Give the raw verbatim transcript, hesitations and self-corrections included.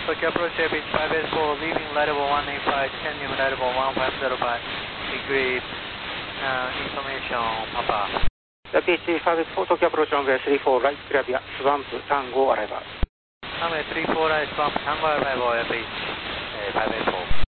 Tokyo approach beach five eight four, leaving level one eight five, changing level one five zero five, degree uh, information, Papa. Beach five eight four, Tokyo approach runway three four, right, clear, swamp, Tango arrival. Runway three four, right, swamp, Tango arrival, beach uh, five eight four.